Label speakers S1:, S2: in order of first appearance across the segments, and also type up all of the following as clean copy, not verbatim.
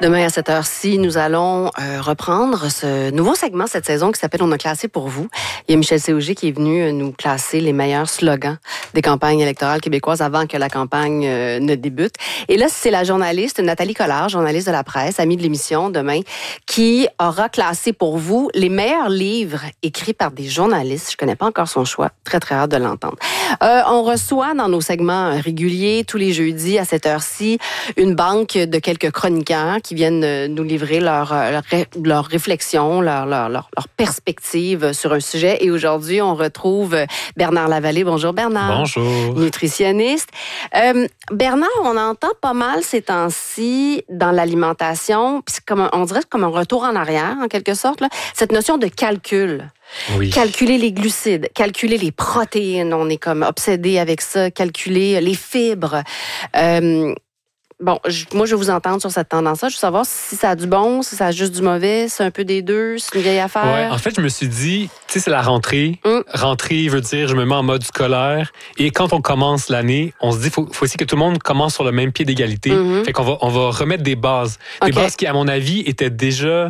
S1: Demain à cette heure-ci, nous allons reprendre ce nouveau segment cette saison qui s'appelle « On a classé pour vous ». Il y a Michel Séauger qui est venu nous classer les meilleurs slogans des campagnes électorales québécoises avant que la campagne ne débute. Et là, c'est la journaliste Nathalie Collard, journaliste de la presse, amie de l'émission Demain, qui aura classé pour vous les meilleurs livres écrits par des journalistes. Je connais pas encore son choix. Très, très hâte de l'entendre. On reçoit dans nos segments réguliers, tous les jeudis à cette heure-ci, une banque de quelques chroniqueurs qui viennent nous livrer leur réflexion, leur perspective sur un sujet. Et aujourd'hui, on retrouve Bernard Lavallée. Bonjour Bernard.
S2: Bonjour.
S1: Nutritionniste. Bernard, on entend pas mal ces temps-ci dans l'alimentation, puis on dirait comme un retour en arrière, en quelque sorte, là, cette notion de calcul.
S2: Oui.
S1: Calculer les glucides, calculer les protéines, on est comme obsédé avec ça, calculer les fibres. Moi, je vais vous entendre sur cette tendance-là. Je veux savoir si ça a du bon, si ça a juste du mauvais, c'est un peu des deux, c'est une vieille affaire.
S2: Ouais, en fait, je me suis dit, tu sais, c'est la rentrée. Rentrée veut dire, je me mets en mode scolaire. Et quand on commence l'année, on se dit, faut aussi que tout le monde commence sur le même pied d'égalité. Fait qu'on va remettre des bases. Des bases qui, à mon avis, étaient déjà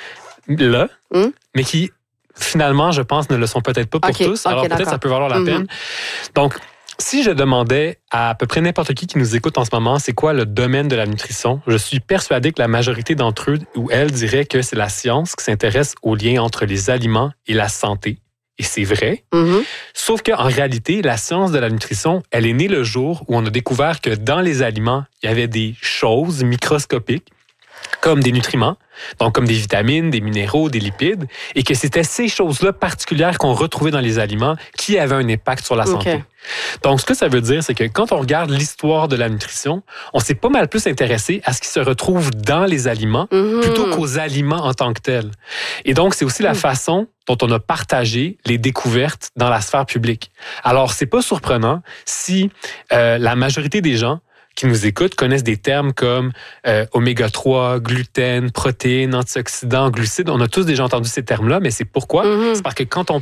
S2: là, mais qui, finalement, je pense, ne le sont peut-être pas pour tous. Alors peut-être ça peut valoir la peine. Donc, si je demandais à peu près n'importe qui nous écoute en ce moment, c'est quoi le domaine de la nutrition, je suis persuadé que la majorité d'entre eux ou elles diraient que c'est la science qui s'intéresse aux liens entre les aliments et la santé. Et c'est vrai. Sauf qu'en réalité, la science de la nutrition, elle est née le jour où on a découvert que dans les aliments, il y avait des choses microscopiques comme des nutriments, donc comme des vitamines, des minéraux, des lipides, et que c'était ces choses-là particulières qu'on retrouvait dans les aliments qui avaient un impact sur la santé. Donc, ce que ça veut dire, c'est que quand on regarde l'histoire de la nutrition, on s'est pas mal plus intéressé à ce qui se retrouve dans les aliments plutôt qu'aux aliments en tant que tels. Et donc, c'est aussi la façon dont on a partagé les découvertes dans la sphère publique. Alors, c'est pas surprenant si la majorité des gens qui nous écoutent connaissent des termes comme oméga 3, gluten, protéines, antioxydants, glucides. On a tous déjà entendu ces termes-là, mais c'est pourquoi? C'est parce que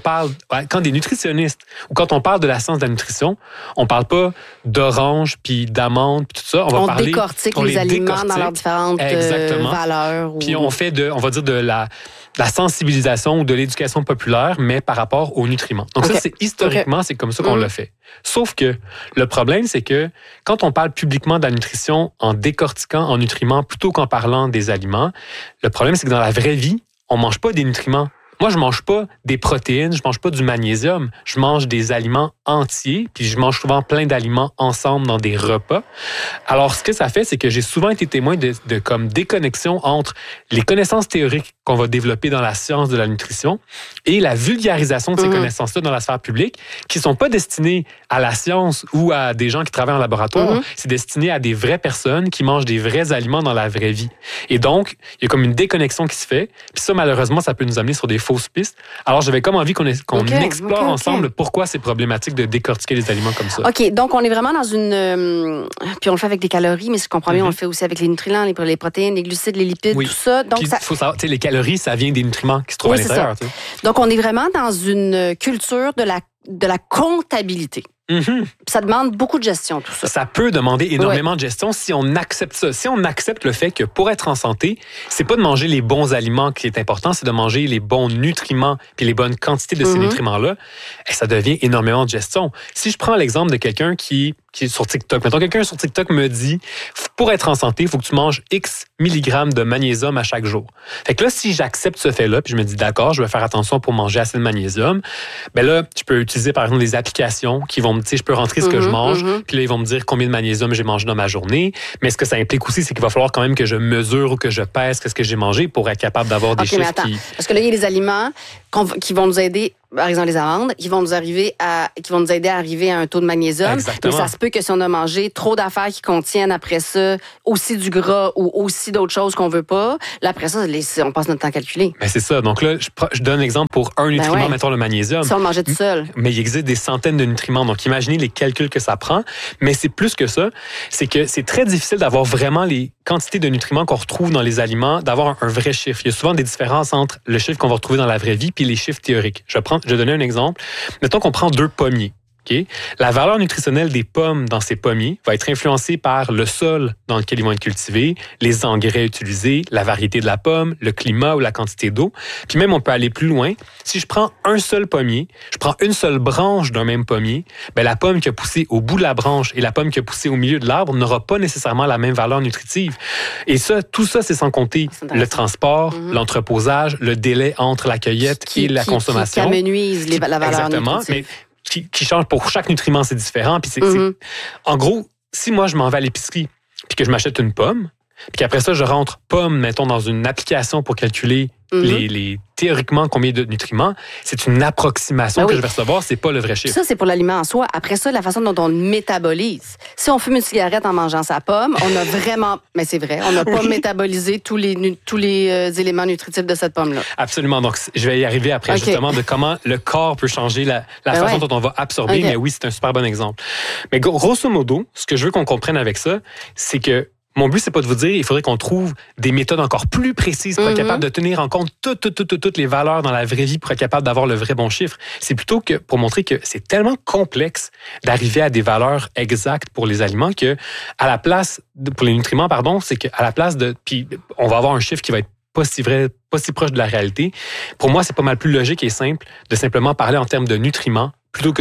S2: quand des nutritionnistes ou quand on parle de la science de la nutrition, on parle pas d'orange puis d'amandes puis tout ça. On
S1: décortique les aliments dans leurs différentes valeurs.
S2: Puis on va dire de la sensibilisation ou de l'éducation populaire, mais par rapport aux nutriments. Donc ça, c'est historiquement, c'est comme ça qu'on l'a fait. Sauf que le problème, c'est que quand on parle publiquement de la nutrition en décortiquant en nutriments plutôt qu'en parlant des aliments, le problème, c'est que dans la vraie vie, on mange pas des nutriments. Moi, je mange pas des protéines, je mange pas du magnésium, je mange des aliments entiers, puis je mange souvent plein d'aliments ensemble dans des repas. Alors, ce que ça fait, c'est que j'ai souvent été témoin de comme déconnexion entre les connaissances théoriques qu'on va développer dans la science de la nutrition et la vulgarisation de ces connaissances-là dans la sphère publique, qui sont pas destinées à la science ou à des gens qui travaillent en laboratoire. C'est destiné à des vraies personnes qui mangent des vrais aliments dans la vraie vie. Et donc, il y a comme une déconnexion qui se fait. Puis ça, malheureusement, ça peut nous amener sur des fausses pistes. Alors, j'avais comme envie qu'on explore ensemble pourquoi c'est problématique de décortiquer les aliments comme ça.
S1: OK, donc on est vraiment dans une... puis on le fait avec les calories, mais si je comprends bien, on le fait aussi avec les nutriments, les protéines, les glucides, les lipides, tout ça. Donc,
S2: il faut savoir, les calories, ça vient des nutriments qui se trouvent à l'intérieur.
S1: Donc, on est vraiment dans une culture de la comptabilité. Ça demande beaucoup de gestion, tout ça.
S2: Ça peut demander énormément de gestion si on accepte ça. Si on accepte le fait que pour être en santé, c'est pas de manger les bons aliments qui est important, c'est de manger les bons nutriments puis les bonnes quantités de ces nutriments-là. Et ça devient énormément de gestion. Si je prends l'exemple de quelqu'un qui est sur TikTok. Mettons, quelqu'un sur TikTok me dit, pour être en santé, il faut que tu manges X milligrammes de magnésium à chaque jour. Fait que là, si j'accepte ce fait-là, puis je me dis, d'accord, je vais faire attention pour manger assez de magnésium, ben là, je peux utiliser, par exemple, des applications qui vont me dire, je peux rentrer ce que je mange, puis là, ils vont me dire combien de magnésium j'ai mangé dans ma journée. Mais ce que ça implique aussi, c'est qu'il va falloir quand même que je mesure ou que je pèse ce que j'ai mangé pour être capable d'avoir des chiffres qui...
S1: Parce que là, il y a des aliments qui vont nous aider, par exemple les amandes, qui vont nous aider à arriver à un taux de magnésium.
S2: Exactement.
S1: Mais ça se peut que si on a mangé trop d'affaires qui contiennent après ça aussi du gras ou aussi d'autres choses qu'on veut pas, là après ça, on passe notre temps à calculer.
S2: Ben c'est ça. Donc là, je donne l'exemple pour un nutriment, mettons le magnésium.
S1: Si on le mangeait tout seul.
S2: Mais il existe des centaines de nutriments. Donc imaginez les calculs que ça prend. Mais c'est plus que ça. C'est que c'est très difficile d'avoir vraiment les quantités de nutriments qu'on retrouve dans les aliments, d'avoir un vrai chiffre. Il y a souvent des différences entre le chiffre qu'on va retrouver dans la vraie vie puis les chiffres théoriques. Je vais donner un exemple. Mettons qu'on prend 2 pommiers. Okay? La valeur nutritionnelle des pommes dans ces pommiers va être influencée par le sol dans lequel ils vont être cultivés, les engrais utilisés, la variété de la pomme, le climat ou la quantité d'eau. Puis même, on peut aller plus loin. Si je prends un seul pommier, je prends une seule branche d'un même pommier, bien, la pomme qui a poussé au bout de la branche et la pomme qui a poussé au milieu de l'arbre n'aura pas nécessairement la même valeur nutritive. Et ça, tout ça, c'est sans compter le transport, l'entreposage, le délai entre la cueillette et la consommation.
S1: Qui amenuise la valeur nutritive.
S2: Qui change pour chaque nutriment, c'est différent. Puis en gros, si moi, je m'en vais à l'épicerie puis que je m'achète une pomme, puis qu'après ça, je rentre pomme, mettons, dans une application pour calculer théoriquement combien de nutriments, c'est une approximation que je vais recevoir, c'est pas le vrai chiffre.
S1: Ça, c'est pour l'aliment en soi. Après ça, la façon dont on le métabolise. Si on fume une cigarette en mangeant sa pomme, on a vraiment, mais c'est vrai, on n'a pas métabolisé tous les éléments nutritifs de cette pomme-là.
S2: Absolument. Donc, je vais y arriver après, justement, de comment le corps peut changer la façon dont on va absorber. Mais oui, c'est un super bon exemple. Mais grosso modo, ce que je veux qu'on comprenne avec ça, c'est que mon but, c'est pas de vous dire, il faudrait qu'on trouve des méthodes encore plus précises pour être capable de tenir en compte toutes les valeurs dans la vraie vie pour être capable d'avoir le vrai bon chiffre. C'est plutôt que pour montrer que c'est tellement complexe d'arriver à des valeurs exactes pour les aliments que, à la place, pour les nutriments, pardon, c'est qu'à la place de, puis on va avoir un chiffre qui va être pas si vrai, pas si proche de la réalité. Pour moi, c'est pas mal plus logique et simple de simplement parler en termes de nutriments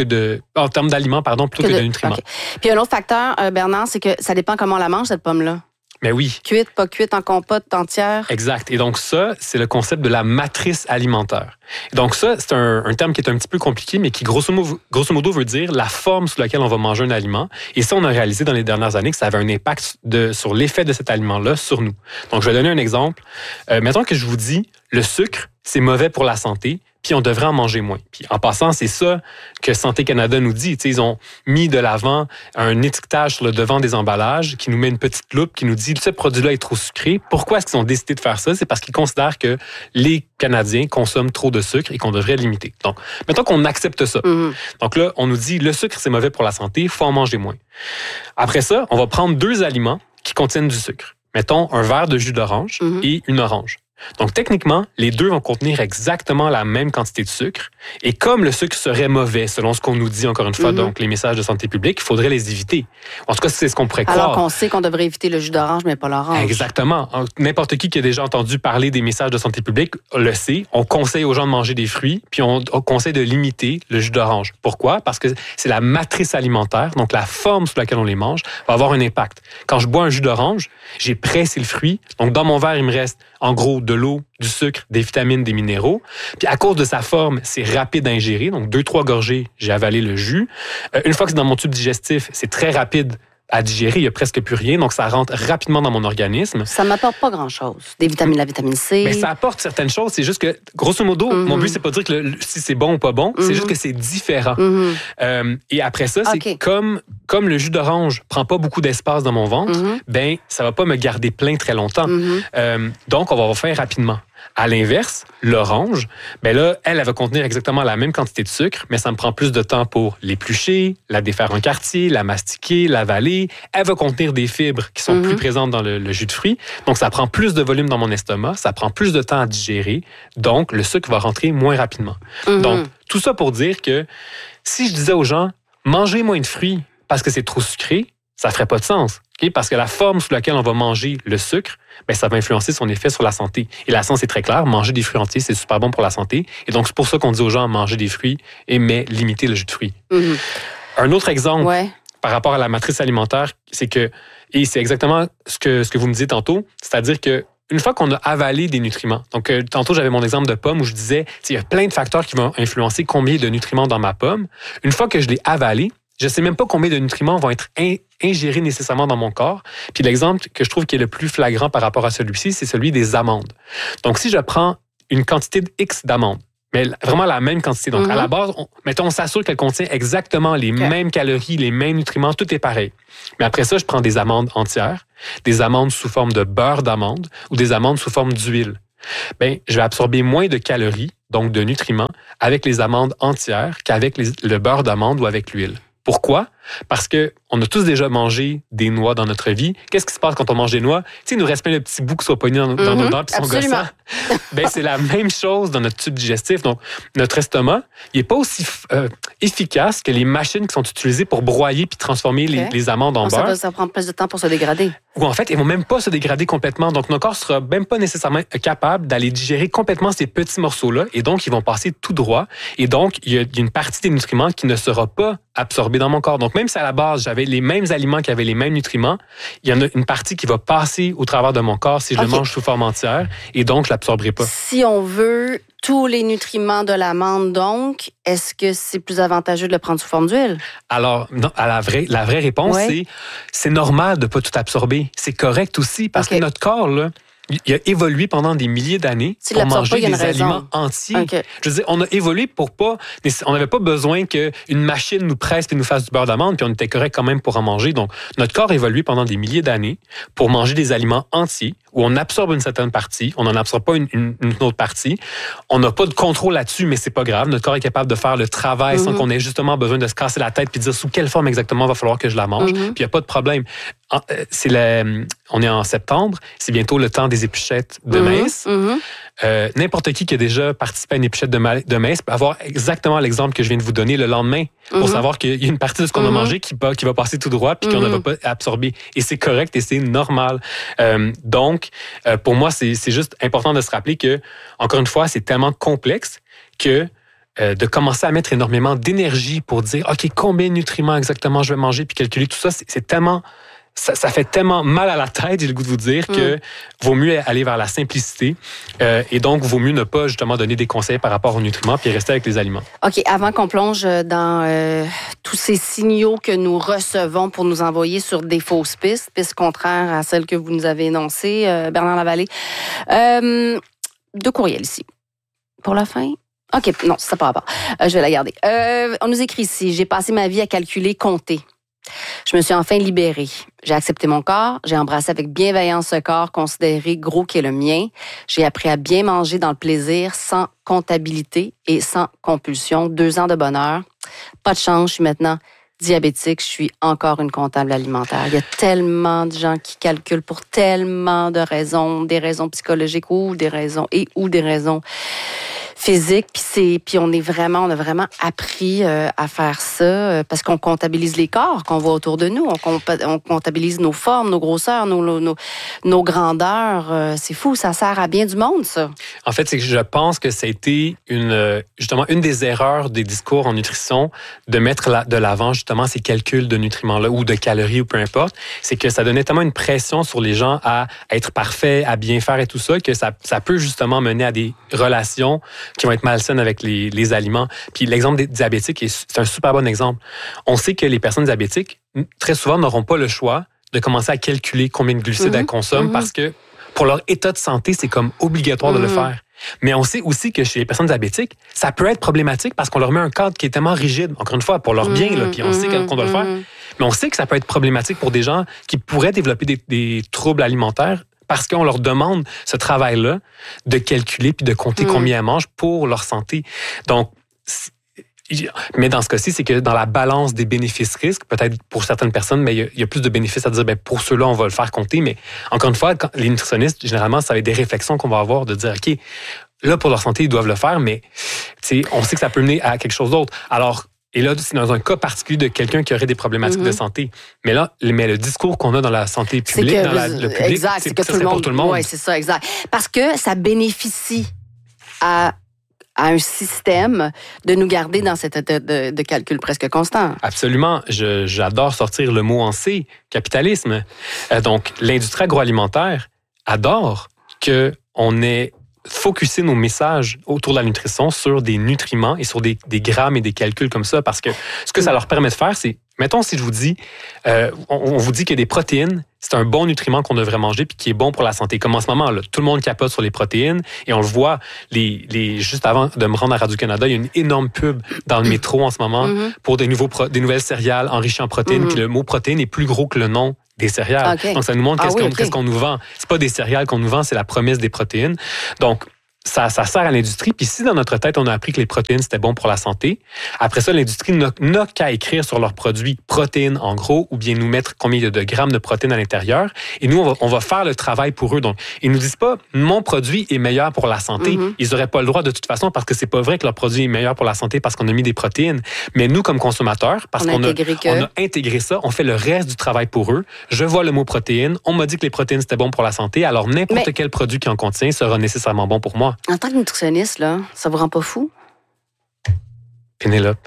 S2: en termes d'aliments, plutôt que de nutriments.
S1: Okay. Puis un autre facteur, Bernard, c'est que ça dépend comment on la mange, cette pomme-là.
S2: Mais oui.
S1: Cuite, pas cuite, en compote, entière.
S2: Exact. Et donc ça, c'est le concept de la matrice alimentaire. Donc ça, c'est un terme qui est un petit peu compliqué, mais qui grosso modo veut dire la forme sous laquelle on va manger un aliment. Et ça, on a réalisé dans les dernières années que ça avait un impact sur l'effet de cet aliment-là sur nous. Donc je vais donner un exemple. Mettons que je vous dis, le sucre, c'est mauvais pour la santé, puis on devrait en manger moins. Puis en passant, c'est ça que Santé Canada nous dit. T'sais, ils ont mis de l'avant un étiquetage sur le devant des emballages qui nous met une petite loupe qui nous dit ce produit-là est trop sucré. Pourquoi est-ce qu'ils ont décidé de faire ça? C'est parce qu'ils considèrent que les Canadiens consomment trop de sucre et qu'on devrait limiter. Donc, mettons qu'on accepte ça. Donc là, on nous dit le sucre, c'est mauvais pour la santé, il faut en manger moins. Après ça, on va prendre 2 aliments qui contiennent du sucre. Mettons un verre de jus d'orange et une orange. Donc, techniquement, les 2 vont contenir exactement la même quantité de sucre. Et comme le sucre serait mauvais, selon ce qu'on nous dit, encore une fois, donc les messages de santé publique, il faudrait les éviter. En tout cas, c'est ce qu'on pourrait croire.
S1: Alors qu'on sait qu'on devrait éviter le jus d'orange, mais pas l'orange.
S2: Exactement. N'importe qui a déjà entendu parler des messages de santé publique le sait. On conseille aux gens de manger des fruits, puis on conseille de limiter le jus d'orange. Pourquoi? Parce que c'est la matrice alimentaire, donc la forme sous laquelle on les mange, va avoir un impact. Quand je bois un jus d'orange, j'ai pressé le fruit. Donc, dans mon verre, il me reste, en gros, de l'eau, du sucre, des vitamines, des minéraux. Puis à cause de sa forme, c'est rapide à ingérer. Donc 2-3 gorgées, j'ai avalé le jus. Une fois que c'est dans mon tube digestif, c'est très rapide à digérer, il n'y a presque plus rien, donc ça rentre rapidement dans mon organisme.
S1: Ça ne m'apporte pas grand-chose. La vitamine C.
S2: Mais ça apporte certaines choses, c'est juste que, grosso modo, mon but, c'est pas de dire que si c'est bon ou pas bon, c'est juste que c'est différent. Et après ça, c'est comme le jus d'orange prend pas beaucoup d'espace dans mon ventre, ben ça va pas me garder plein très longtemps. Donc, on va faire rapidement. À l'inverse, l'orange, ben là, elle va contenir exactement la même quantité de sucre, mais ça me prend plus de temps pour l'éplucher, la défaire en quartier, la mastiquer, l'avaler. Elle va contenir des fibres qui sont plus présentes dans le jus de fruits. Donc, ça prend plus de volume dans mon estomac, ça prend plus de temps à digérer. Donc, le sucre va rentrer moins rapidement. Donc, tout ça pour dire que si je disais aux gens, mangez moins de fruits parce que c'est trop sucré, ça ferait pas de sens. Okay? Parce que la forme sous laquelle on va manger le sucre, ben, ça va influencer son effet sur la santé. Et la science est très claire, manger des fruits entiers, c'est super bon pour la santé. Et donc, c'est pour ça qu'on dit aux gens, manger des fruits, mais limiter le jus de fruits. Un autre exemple par rapport à la matrice alimentaire, c'est que, et c'est exactement ce que vous me disiez tantôt, c'est-à-dire que une fois qu'on a avalé des nutriments, donc tantôt j'avais mon exemple de pomme où je disais, il y a plein de facteurs qui vont influencer combien de nutriments dans ma pomme. Une fois que je l'ai avalé, je ne sais même pas combien de nutriments vont être ingérés nécessairement dans mon corps. Puis l'exemple que je trouve qui est le plus flagrant par rapport à celui-ci, c'est celui des amandes. Donc, si je prends une quantité de X d'amandes, mais vraiment la même quantité. Donc, à la base, on s'assure qu'elle contient exactement les mêmes calories, les mêmes nutriments, tout est pareil. Mais après ça, je prends des amandes entières, des amandes sous forme de beurre d'amande ou des amandes sous forme d'huile. Bien, je vais absorber moins de calories, donc de nutriments, avec les amandes entières qu'avec le beurre d'amande ou avec l'huile. Pourquoi? Parce que on a tous déjà mangé des noix dans notre vie. Qu'est-ce qui se passe quand on mange des noix? Tu sais, il nous reste plein de petits bouts qui sont pognés dans nos dents puis sont gossants. Ben, c'est la même chose dans notre tube digestif. Donc, notre estomac, il n'est pas aussi efficace que les machines qui sont utilisées pour broyer puis transformer les amandes en beurre.
S1: Ça prend plus de temps pour se dégrader.
S2: Ou en fait, ils vont même pas se dégrader complètement. Donc, notre corps sera même pas nécessairement capable d'aller digérer complètement ces petits morceaux-là. Et donc, ils vont passer tout droit. Et donc, il y a une partie des nutriments qui ne sera pas absorbée dans mon corps. Donc, même si à la base, j'avais les mêmes aliments qui avaient les mêmes nutriments, il y en a une partie qui va passer au travers de mon corps si je le mange sous forme entière. Et donc, je l'absorberai pas.
S1: Si on veut tous les nutriments de l'amande, donc, est-ce que c'est plus avantageux de le prendre sous forme d'huile?
S2: Alors, non, la vraie réponse, c'est normal de ne pas tout absorber. C'est correct aussi parce que notre corps, là, il a évolué pendant des milliers d'années pour manger des aliments entiers. Je veux dire, on a évolué pour pas... On n'avait pas besoin qu'une machine nous presse et nous fasse du beurre d'amande, puis on était correct quand même pour en manger. Donc, notre corps a évolué pendant des milliers d'années pour manger des aliments entiers, où on absorbe une certaine partie, on n'en absorbe pas une autre partie. On n'a pas de contrôle là-dessus, mais c'est pas grave. Notre corps est capable de faire le travail sans qu'on ait justement besoin de se casser la tête puis de dire sous quelle forme exactement va falloir que je la mange. Puis il n'y a pas de problème. On est en septembre, c'est bientôt le temps des épluchettes de maïs. N'importe qui a déjà participé à une épluchette de maïs peut avoir exactement l'exemple que je viens de vous donner le lendemain pour savoir qu'il y a une partie de ce qu'on a mangé qui va passer tout droit puis qu'on ne va pas absorber. Et c'est correct et c'est normal. Donc, pour moi, c'est juste important de se rappeler que, encore une fois, c'est tellement complexe que de commencer à mettre énormément d'énergie pour dire, OK, combien de nutriments exactement je vais manger puis calculer tout ça, c'est tellement... Ça fait tellement mal à la tête, j'ai le goût de vous dire, que vaut mieux aller vers la simplicité et donc vaut mieux ne pas justement donner des conseils par rapport aux nutriments puis rester avec les aliments. OK,
S1: avant qu'on plonge dans tous ces signaux que nous recevons pour nous envoyer sur des fausses pistes contraires à celles que vous nous avez énoncées, Bernard Lavallée, 2 courriels ici. Pour la fin? OK, non, ça part pas. Je vais la garder. On nous écrit ici, j'ai passé ma vie à calculer, compter. Je me suis enfin libérée. J'ai accepté mon corps, j'ai embrassé avec bienveillance ce corps considéré gros qui est le mien. J'ai appris à bien manger dans le plaisir, sans comptabilité et sans compulsion. 2 ans de bonheur. Pas de chance, je suis maintenant diabétique, je suis encore une comptable alimentaire. Il y a tellement de gens qui calculent pour tellement de raisons, des raisons psychologiques ou des raisons physique, puis on a vraiment appris à faire ça parce qu'on comptabilise les corps qu'on voit autour de nous, on comptabilise nos formes, nos grosseurs, nos grandeurs. C'est fou, ça sert à bien du monde, ça.
S2: En fait, c'est que je pense que ça a été justement une des erreurs des discours en nutrition de mettre de l'avant justement ces calculs de nutriments-là ou de calories ou peu importe. C'est que ça donnait tellement une pression sur les gens à être parfaits, à bien faire et tout ça, que ça peut justement mener à des relations qui vont être malsaines avec les aliments. Puis l'exemple des diabétiques, c'est un super bon exemple. On sait que les personnes diabétiques, très souvent, n'auront pas le choix de commencer à calculer combien de glucides elles consomment parce que pour leur état de santé, c'est comme obligatoire de le faire. Mais on sait aussi que chez les personnes diabétiques, ça peut être problématique parce qu'on leur met un cadre qui est tellement rigide, encore une fois, pour leur bien, là, puis on sait qu'on doit le faire. Mais on sait que ça peut être problématique pour des gens qui pourraient développer des troubles alimentaires parce qu'on leur demande ce travail-là de calculer puis de compter combien elles mangent pour leur santé. Donc, mais dans ce cas-ci, c'est que dans la balance des bénéfices-risques, peut-être pour certaines personnes, mais il y a plus de bénéfices à dire, pour ceux-là, on va le faire compter. Mais encore une fois, les nutritionnistes, généralement, ça va être des réflexions qu'on va avoir de dire, OK, là, pour leur santé, ils doivent le faire, mais on sait que ça peut mener à quelque chose d'autre. Alors, et là, c'est dans un cas particulier de quelqu'un qui aurait des problématiques de santé. Mais le discours qu'on a dans la santé publique, le public,
S1: exact, c'est que pour tout le monde. Oui, c'est ça, exact. Parce que ça bénéficie à un système de nous garder dans cet état de calcul presque constant.
S2: Absolument. J'adore sortir le mot en C, capitalisme. Donc, l'industrie agroalimentaire adore qu'on ait focusser nos messages autour de la nutrition sur des nutriments et sur des grammes et des calculs comme ça, parce que ce que ça leur permet de faire, c'est, mettons si je vous dis, on vous dit que des protéines, c'est un bon nutriment qu'on devrait manger puis qui est bon pour la santé. Comme en ce moment, là, tout le monde capote sur les protéines et on le voit, juste avant de me rendre à Radio-Canada, il y a une énorme pub dans le métro en ce moment pour des nouvelles céréales enrichies en protéines, puis le mot protéine est plus gros que le nom des céréales. Okay. Donc, ça nous montre qu'est-ce qu'on nous vend. C'est pas des céréales qu'on nous vend, c'est la promesse des protéines. Donc, ça sert à l'industrie. Puis si dans notre tête, on a appris que les protéines, c'était bon pour la santé, après ça, l'industrie n'a qu'à écrire sur leurs produits protéines en gros ou bien nous mettre combien il y a de grammes de protéines à l'intérieur. Et nous, on va faire le travail pour eux. Donc, ils nous disent pas, mon produit est meilleur pour la santé. Ils n'auraient pas le droit de toute façon parce que c'est pas vrai que leur produit est meilleur pour la santé parce qu'on a mis des protéines. Mais nous, comme consommateurs, parce qu'on a intégré ça, on fait le reste du travail pour eux. Je vois le mot protéines. On m'a dit que les protéines, c'était bon pour la santé. Alors, n'importe quel produit qui en contient sera nécessairement bon pour moi.
S1: En tant que nutritionniste, là, ça vous rend pas fou?
S2: Pénélope.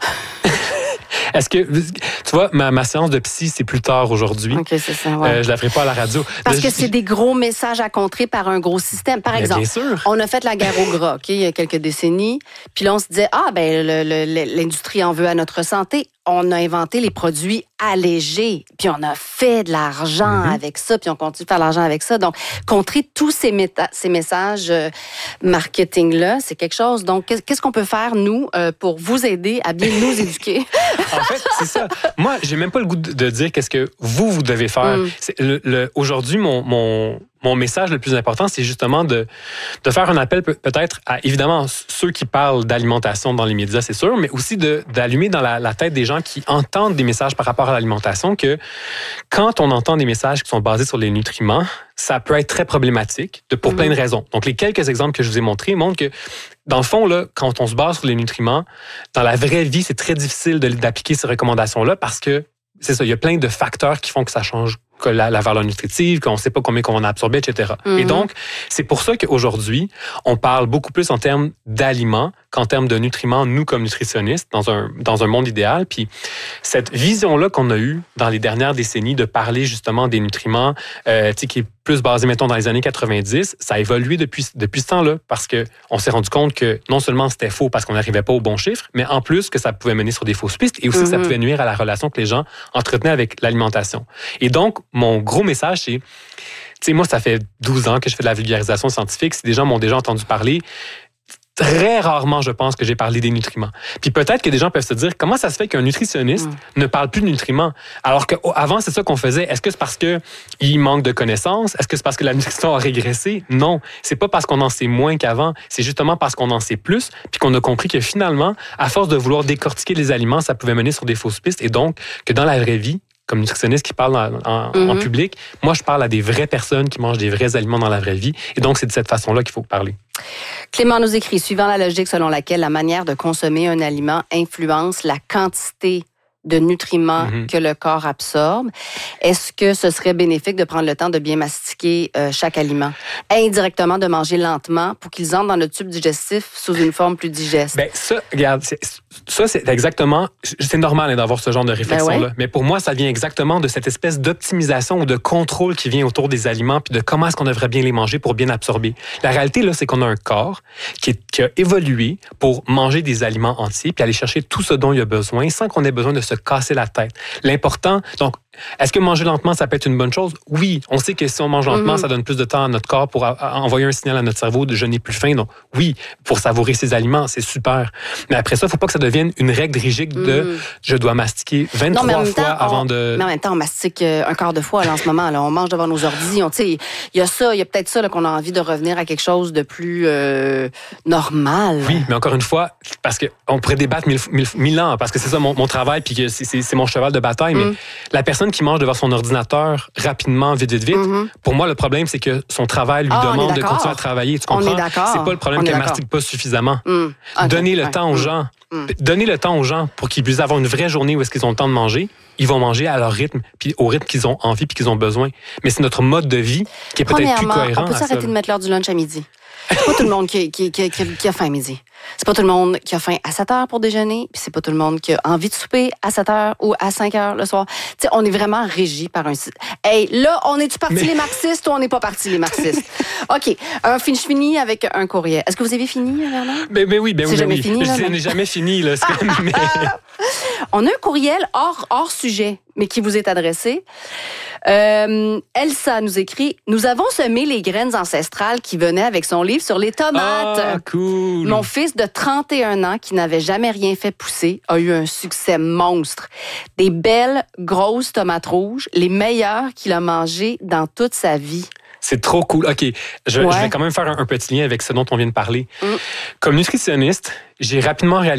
S2: Est-ce que, tu vois, ma séance de psy, c'est plus tard aujourd'hui.
S1: OK, c'est ça, ouais.
S2: Je la ferai pas à la radio.
S1: Parce que c'est des gros messages à contrer par un gros système. Par exemple,
S2: bien sûr.
S1: On a fait la guerre au gras, OK, il y a quelques décennies. Puis là, on se disait, l'industrie en veut à notre santé. On a inventé les produits allégés, puis on a fait de l'argent avec ça, puis on continue de faire de l'argent avec ça. Donc, contrer tous ces messages marketing-là, c'est quelque chose. Donc, qu'est-ce qu'on peut faire, nous, pour vous aider à bien nous éduquer?
S2: En fait, c'est ça. Moi, j'ai même pas le goût de dire qu'est-ce que vous devez faire. Aujourd'hui, mon message le plus important, c'est justement de faire un appel peut-être à, évidemment, ceux qui parlent d'alimentation dans les médias, c'est sûr, mais aussi d'allumer dans la tête des gens qui entendent des messages par rapport à l'alimentation que quand on entend des messages qui sont basés sur les nutriments, ça peut être très problématique pour plein de raisons. Donc, les quelques exemples que je vous ai montrés montrent que, dans le fond, là, quand on se base sur les nutriments, dans la vraie vie, c'est très difficile d'appliquer ces recommandations-là parce que, c'est ça, il y a plein de facteurs qui font que ça change la valeur nutritive, qu'on ne sait pas combien qu'on va en absorber, etc. Et donc, c'est pour ça qu'aujourd'hui, on parle beaucoup plus en termes d'aliments qu'en termes de nutriments, nous, comme nutritionnistes, dans un monde idéal. Puis cette vision-là qu'on a eue dans les dernières décennies de parler justement des nutriments, qui est plus basé, mettons, dans les années 90, ça a évolué depuis ce temps-là parce qu'on s'est rendu compte que non seulement c'était faux parce qu'on n'arrivait pas aux bons chiffres, mais en plus que ça pouvait mener sur des fausses pistes et aussi ça pouvait nuire à la relation que les gens entretenaient avec l'alimentation. Et donc, mon gros message, c'est, tu sais, moi, ça fait 12 ans que je fais de la vulgarisation scientifique. Si des gens m'ont déjà entendu parler, très rarement, je pense, que j'ai parlé des nutriments. Puis peut-être que des gens peuvent se dire, comment ça se fait qu'un nutritionniste ne parle plus de nutriments? Alors qu'avant, c'est ça qu'on faisait. Est-ce que c'est parce qu'il manque de connaissances? Est-ce que c'est parce que la nutrition a régressé? Non. C'est pas parce qu'on en sait moins qu'avant. C'est justement parce qu'on en sait plus, puis qu'on a compris que finalement, à force de vouloir décortiquer les aliments, ça pouvait mener sur des fausses pistes. Et donc, que dans la vraie vie, comme nutritionniste qui parle en public, moi, je parle à des vraies personnes qui mangent des vrais aliments dans la vraie vie. Et donc, c'est de cette façon-là qu'il faut parler.
S1: Clément nous écrit, suivant la logique selon laquelle la manière de consommer un aliment influence la quantité de nutriments que le corps absorbe, est-ce que ce serait bénéfique de prendre le temps de bien mastiquer chaque aliment? Indirectement, de manger lentement pour qu'ils entrent dans le tube digestif sous une forme plus digeste?
S2: Bien, ça, regarde, c'est exactement... C'est normal d'avoir ce genre de réflexion-là. Mais pour moi, ça vient exactement de cette espèce d'optimisation ou de contrôle qui vient autour des aliments puis de comment est-ce qu'on devrait bien les manger pour bien absorber. La réalité, là, c'est qu'on a un corps qui a évolué pour manger des aliments entiers puis aller chercher tout ce dont il a besoin sans qu'on ait besoin de se casser la tête. L'important, donc, est-ce que manger lentement, ça peut être une bonne chose? Oui, on sait que si on mange lentement, ça donne plus de temps à notre corps pour envoyer un signal à notre cerveau de je n'ai plus faim. Donc, oui, pour savourer ces aliments, c'est super. Mais après ça, il ne faut pas que ça devienne une règle rigide de je dois mastiquer 23 fois avant de...
S1: Mais en même temps, on mastique un quart de fois là, en ce moment. Là, on mange devant nos ordi. Il y a peut-être ça là, qu'on a envie de revenir à quelque chose de plus normal.
S2: Oui, mais encore une fois, parce qu'on pourrait débattre mille ans, parce que c'est ça mon travail, puis que c'est mon cheval de bataille, mais la personne qui mange devant son ordinateur rapidement, vite, pour moi, le problème, c'est que son travail lui demande de continuer à travailler. Tu comprends?
S1: On est d'accord.
S2: C'est pas le problème qu'elle ne mastique pas suffisamment. Donnez le temps aux gens. Donnez le temps aux gens pour qu'ils puissent avoir une vraie journée où est-ce qu'ils ont le temps de manger. Ils vont manger à leur rythme, puis au rythme qu'ils ont envie, puis qu'ils ont besoin. Mais c'est notre mode de vie qui est peut-être plus cohérent.
S1: On peut s'arrêter de mettre l'heure du lunch à midi. C'est pas tout le monde qui a faim à midi. C'est pas tout le monde qui a faim à 7 heures pour déjeuner, puis c'est pas tout le monde qui a envie de souper à 7 heures ou à 5 heures le soir. Tu sais, on est vraiment régi par un... Hey, là, on est-tu parti les marxistes ou on n'est pas parti les marxistes? OK. Je finis avec un courriel. Est-ce que vous avez fini, Bernard?
S2: Ben oui.
S1: C'est jamais fini, là,
S2: je n'ai jamais fini, là.
S1: On a un courriel hors sujet, mais qui vous est adressé. Elsa nous écrit « Nous avons semé les graines ancestrales qui venaient avec son livre sur les tomates.
S2: Ah, cool!
S1: Mon fils de 31 ans, qui n'avait jamais rien fait pousser, a eu un succès monstre. Des belles, grosses tomates rouges, les meilleures qu'il a mangées dans toute sa vie. »
S2: C'est trop cool. OK, je vais quand même faire un petit lien avec ce dont on vient de parler. Comme nutritionniste, j'ai rapidement réalisé